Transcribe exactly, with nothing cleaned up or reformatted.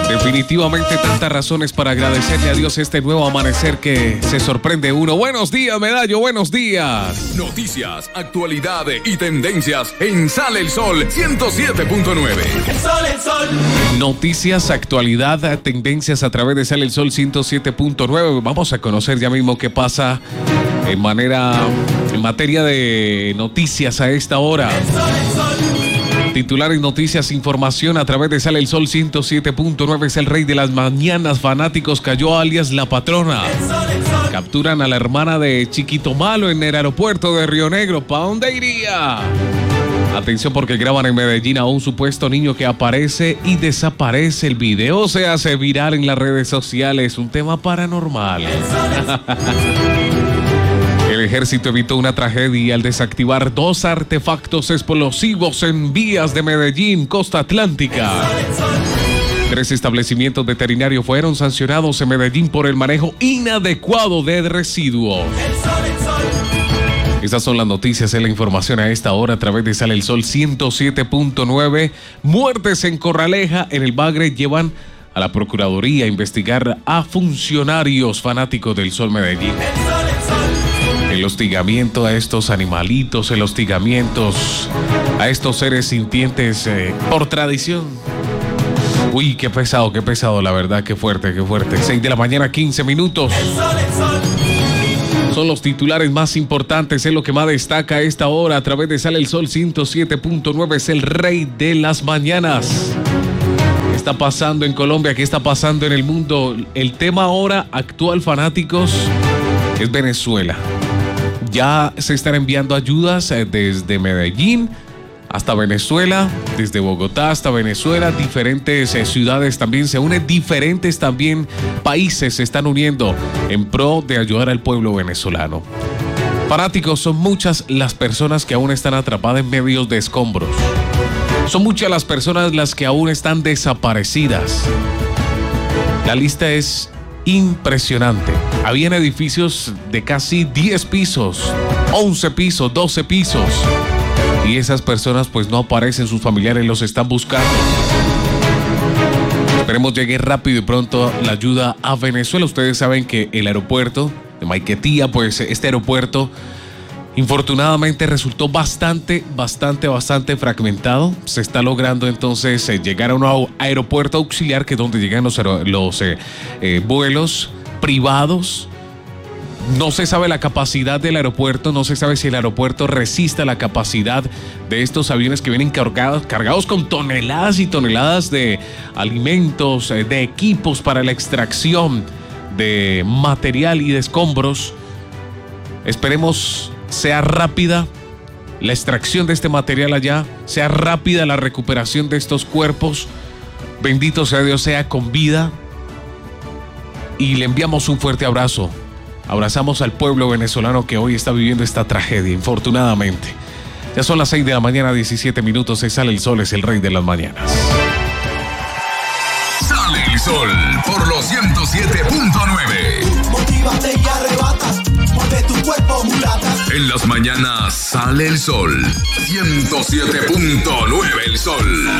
Definitivamente tantas razones para agradecerle a Dios este nuevo amanecer que se sorprende uno. Buenos días, Medallo, buenos días. Noticias, actualidad y tendencias en Sale el Sol ciento siete punto nueve. El sol, el sol. Noticias, actualidad, tendencias a través de Sale el Sol ciento siete punto nueve. Vamos a conocer ya mismo qué pasa en manera, en materia de noticias a esta hora. El sol, el sol. Titulares, noticias, información a través de Sale el Sol ciento siete punto nueve. Es el rey de las mañanas. Fanáticos cayó alias La Patrona. El sol, el sol. Capturan a la hermana de Chiquito Malo en el aeropuerto de Río Negro. ¿Para dónde iría? Atención porque graban en Medellín a un supuesto niño que aparece y desaparece. El video se hace viral en las redes sociales. Un tema paranormal. El sol, el sol. El ejército evitó una tragedia al desactivar dos artefactos explosivos en vías de Medellín, costa atlántica. Tres establecimientos veterinarios fueron sancionados en Medellín por el manejo inadecuado de residuos. Estas son las noticias y la información a esta hora a través de Sale el Sol ciento siete punto nueve. Muertes en Corraleja, en el Bagre, llevan a la Procuraduría a investigar a funcionarios fanáticos del Sol Medellín. El hostigamiento a estos animalitos, el hostigamiento a estos seres sintientes eh, por tradición. Uy, qué pesado, qué pesado, la verdad, qué fuerte, qué fuerte. seis de la mañana, quince minutos. El sol, el sol. Son los titulares más importantes, es lo que más destaca a esta hora a través de Sale el Sol ciento siete punto nueve. Es el rey de las mañanas. ¿Qué está pasando en Colombia? ¿Qué está pasando en el mundo? El tema ahora actual, fanáticos, es Venezuela. Ya se están enviando ayudas desde Medellín hasta Venezuela, desde Bogotá hasta Venezuela, diferentes ciudades también se unen, diferentes también países se están uniendo en pro de ayudar al pueblo venezolano. Fanáticos, son muchas las personas que aún están atrapadas en medio de escombros. Son muchas las personas las que aún están desaparecidas. La lista es impresionante. Habían edificios de casi diez pisos, once pisos, doce pisos. Y esas personas pues no aparecen, sus familiares los están buscando. Esperemos llegue rápido y pronto la ayuda a Venezuela. Ustedes saben que el aeropuerto de Maiquetía, pues este aeropuerto infortunadamente resultó bastante, bastante, bastante fragmentado. Se está logrando entonces eh, llegar a un aeropuerto auxiliar, que es donde llegan los, los eh, eh, vuelos privados. No se sabe la capacidad del aeropuerto, no se sabe si el aeropuerto resista la capacidad de estos aviones que vienen cargados, cargados con toneladas y toneladas de alimentos, eh, de equipos para la extracción de material y de escombros. Esperemos sea rápida la extracción de este material allá, sea rápida la recuperación de estos cuerpos. Bendito sea Dios, sea con vida. Y le enviamos un fuerte abrazo. Abrazamos al pueblo venezolano que hoy está viviendo esta tragedia, infortunadamente. Ya son las seis de la mañana, diecisiete minutos. Se Sale el Sol, es el rey de las mañanas. Sale el Sol por los ciento siete punto nueve. Motívate y arrebata, mueve tu cuerpo, mulata. En las mañanas sale el sol. ciento siete punto nueve el sol.